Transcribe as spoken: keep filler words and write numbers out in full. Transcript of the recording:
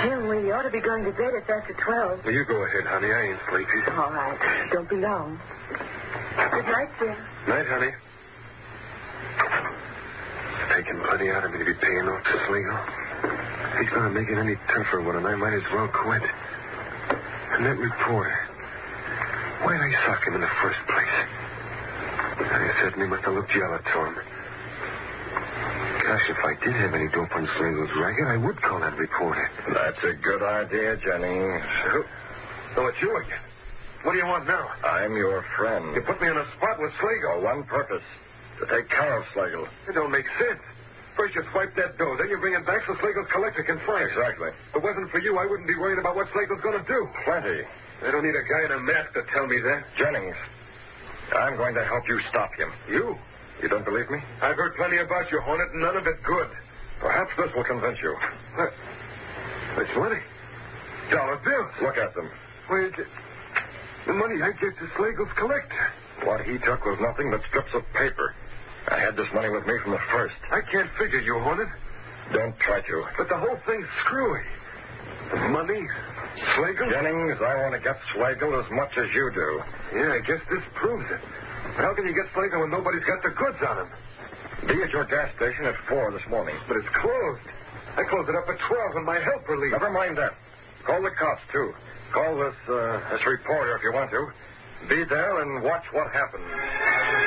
Jim, we ought to be going to bed. It's after twelve. Well, you go ahead, honey. I ain't sleepy. All right. Don't be long. Good night, Jim. Night, honey. It's taking plenty out of me to be paying off to Slagle. If he's going to make it any tougher with him, I might as well quit. And that reporter, why'd I sock him in the first place? I certainly must have looked yellow to him. Gosh, if I did have any dope on Slagle's racket, I would call that reporter. That's a good idea, Jennings. Oh, it's you again. What do you want now? I'm your friend. You put me on a spot with Slagle. For one purpose, to take care of Slagle. It don't make sense. First you swipe that dough, then you bring it back so Slagle's collector can fire. Exactly. If it wasn't for you, I wouldn't be worried about what Slagle's going to do. Plenty. I don't need a guy in a mask to tell me that. Jennings, I'm going to help you stop him. You? You don't believe me? I've heard plenty about you, Hornet, and none of it good. Perhaps this will convince you. What? It's money. Dollar bills. Look at them. Where's it? The money I gave to Slagle's collector. What he took was nothing but strips of paper. I had this money with me from the first. I can't figure you, Hornet. Don't try to. But the whole thing's screwy. The money, Slagle. Jennings, I want to get Slagle as much as you do. Yeah, I guess this proves it. But how can you get Slagle when nobody's got the goods on him? Be at your gas station at four this morning. But it's closed. I closed it up at twelve when my helper leaves. Never mind that. Call the cops, too. Call this, uh, this reporter if you want to. Be there and watch what happens.